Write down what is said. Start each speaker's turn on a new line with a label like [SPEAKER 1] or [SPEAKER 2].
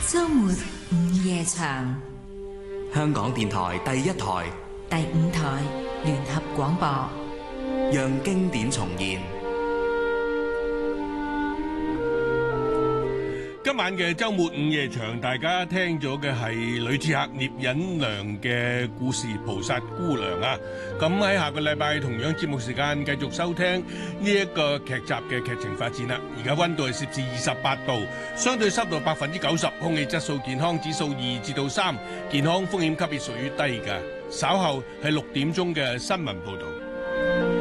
[SPEAKER 1] 周末午夜場，
[SPEAKER 2] 香港電台第一台、
[SPEAKER 1] 第5台聯合廣播，
[SPEAKER 2] 讓經典重現。
[SPEAKER 3] 今晚嘅周末午夜場，大家聽咗嘅係女刺客聶隱娘嘅故事《菩薩姑娘》啊！咁喺下個禮拜同樣節目時間繼續收聽呢一個劇集嘅劇情發展啦。而家溫度係攝氏28度，相對濕度90%，空氣質素健康指數2至3，健康風險級別屬於低㗎。稍後係6點鐘嘅新聞報導。